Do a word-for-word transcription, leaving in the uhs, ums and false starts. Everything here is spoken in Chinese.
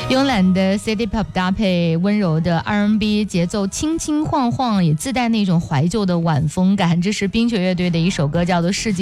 慵懒的 City Pop 搭配温柔的 R and B 节奏，轻轻晃晃，也自带那种怀旧的晚风感。这是冰雪乐队的一首歌，叫做《世纪